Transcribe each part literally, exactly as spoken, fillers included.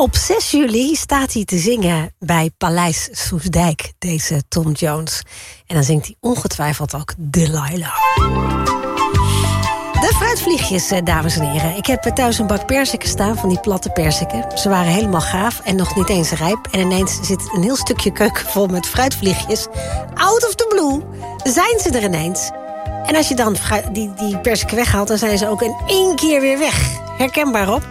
Op zes juli staat hij te zingen bij Paleis Soestdijk, deze Tom Jones. En dan zingt hij ongetwijfeld ook Delilah. De fruitvliegjes, dames en heren. Ik heb thuis een bak perziken staan, van die platte perziken. Ze waren helemaal gaaf en nog niet eens rijp. En ineens zit een heel stukje keuken vol met fruitvliegjes. Out of the blue zijn ze er ineens. En als je dan die, die perziken weghaalt, dan zijn ze ook in één keer weer weg. Herkenbaar, op?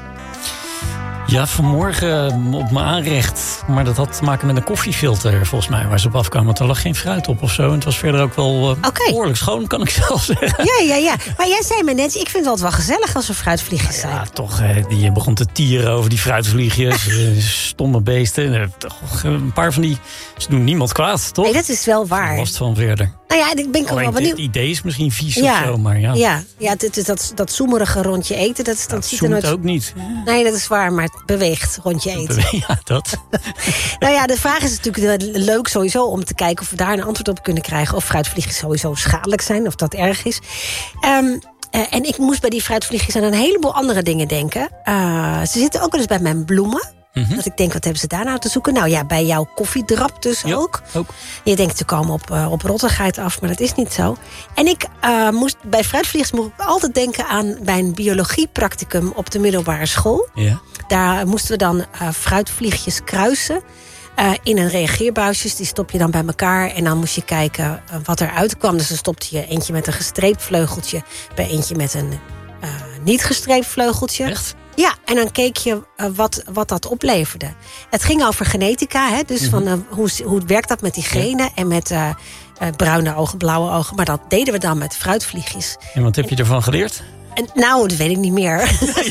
Ja, vanmorgen op mijn aanrecht. Maar dat had te maken met een koffiefilter, volgens mij, waar ze op afkwamen. Want er lag geen fruit op of zo. En het was verder ook wel uh, okay. behoorlijk schoon, kan ik zelf zeggen. Ja, ja, ja. Maar jij zei me net, ik vind het altijd wel gezellig als er fruitvliegjes zijn. Ja, toch. Die begon te tieren over die fruitvliegjes. Stomme beesten. Een paar van die, ze doen niemand kwaad, toch? Nee, dat is wel waar. Last van verder. Nou ja, ik ben ook wel benieuwd. Het idee is misschien vies ja, of zo, maar ja. Ja, ja het, het, dat, dat zoemerige rondje eten, dat, dat, dat ziet er nooit... ook niet. Nee, dat is waar, maar het beweegt rondje eten. Ja, dat. Nou ja, de vraag is natuurlijk leuk sowieso om te kijken of we daar een antwoord op kunnen krijgen. Of fruitvliegjes sowieso schadelijk zijn, of dat erg is. Um, uh, en ik moest bij die fruitvliegjes aan een heleboel andere dingen denken. Uh, ze zitten ook wel eens bij mijn bloemen. Mm-hmm. Dat ik denk, wat hebben ze daar nou te zoeken? Nou ja, bij jouw koffiedrap dus jo, ook. ook. Je denkt, ze komen op, uh, op rottigheid af, maar dat is niet zo. En ik uh, moest bij fruitvliegers moest ik altijd denken aan mijn biologiepracticum op de middelbare school. Ja. Daar moesten we dan uh, fruitvliegjes kruisen. Uh, in een reageerbuisjes, die stop je dan bij elkaar. En dan moest je kijken uh, wat eruit kwam. Dus dan stopte je eentje met een gestreept vleugeltje bij eentje met een uh, niet gestreept vleugeltje. Echt? Ja, en dan keek je uh, wat, wat dat opleverde. Het ging over genetica, hè, dus mm-hmm. van uh, hoe, hoe werkt dat met die genen ja. en met uh, uh, bruine ogen, blauwe ogen. Maar dat deden we dan met fruitvliegjes. En wat heb je ervan geleerd? En, nou, dat weet ik niet meer. Nee.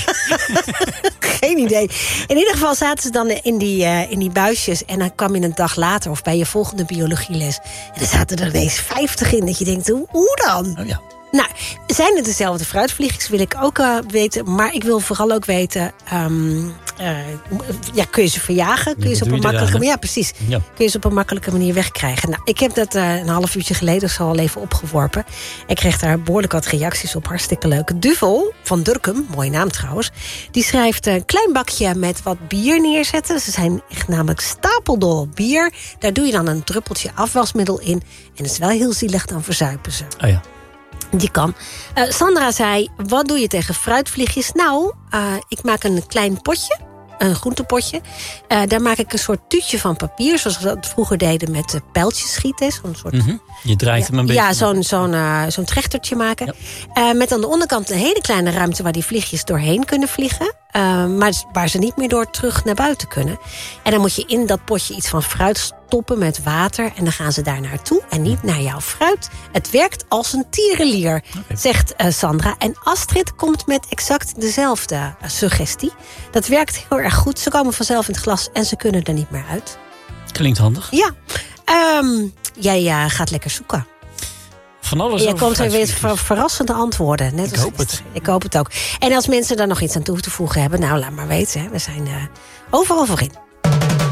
Geen idee. In ieder geval zaten ze dan in die, uh, in die buisjes. En dan kwam je een dag later of bij je volgende biologieles. En er zaten er ineens vijftig in. Dat je denkt, hoe, hoe dan? Oh ja. Nou, zijn het dezelfde fruitvliegjes, wil ik ook uh, weten. Maar ik wil vooral ook weten... Um, uh, ja, kun je ze verjagen? Kun je ze op een makkelijke manier... Ja, precies. Ja. Kun je ze op een makkelijke manier wegkrijgen? Nou, ik heb dat uh, een half uurtje geleden zo al even opgeworpen. Ik kreeg daar behoorlijk wat reacties op. Hartstikke leuk. Duvel van Durkum, mooie naam trouwens... die schrijft een klein bakje met wat bier neerzetten. Ze zijn echt namelijk stapeldol bier. Daar doe je dan een druppeltje afwasmiddel in. En het is wel heel zielig, dan verzuipen ze. Oh ja. Die kan. Uh, Sandra zei, wat doe je tegen fruitvliegjes? Nou, uh, ik maak een klein potje, een groentepotje. Uh, daar maak ik een soort tuutje van papier, zoals we dat vroeger deden met uh, pijltjes schieten. Zo'n soort, mm-hmm. Je draait ja, hem een beetje. Ja, zo'n, zo'n, uh, zo'n trechtertje maken. Ja. Uh, met aan de onderkant een hele kleine ruimte waar die vliegjes doorheen kunnen vliegen. Uh, maar waar ze niet meer door terug naar buiten kunnen. En dan moet je in dat potje iets van fruit stoppen met water. En dan gaan ze daar naartoe en niet naar jouw fruit. Het werkt als een tierenlier, okay. zegt uh, Sandra. En Astrid komt met exact dezelfde uh, suggestie. Dat werkt heel erg goed. Ze komen vanzelf in het glas en ze kunnen er niet meer uit. Klinkt handig. Ja. Um, jij uh, gaat lekker zoeken. Van alles. Je komt er weer ver, verrassende antwoorden. Net ik als hoop het. Ik hoop het ook. En als mensen daar nog iets aan toe te voegen hebben... nou, laat maar weten. Hè. We zijn uh, overal voor in.